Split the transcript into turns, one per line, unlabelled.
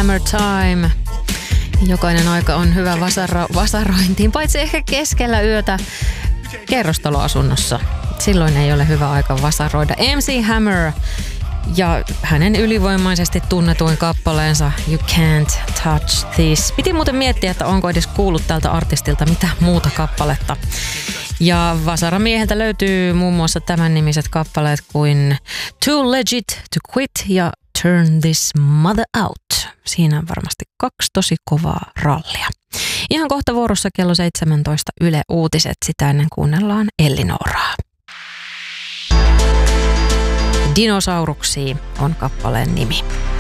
Hammer Time. Jokainen aika on hyvä vasarointiin, paitsi ehkä keskellä yötä kerrostaloasunnossa. Silloin ei ole hyvä aika vasaroida. MC Hammer ja hänen ylivoimaisesti tunnetuin kappaleensa You Can't Touch This. Piti muuten miettiä, että onko edes kuullut tältä artistilta mitään muuta kappaletta. Ja vasaramieheltä löytyy muun muassa tämän nimiset kappaleet kuin Too Legit to Quit ja Turn This Mother Out. Siinä on varmasti 2 tosi kovaa rallia. Ihan kohta vuorossa kello 17 Yle Uutiset, sitä ennen kuunnellaan Ellinoraa. Dinosauruksia on kappaleen nimi.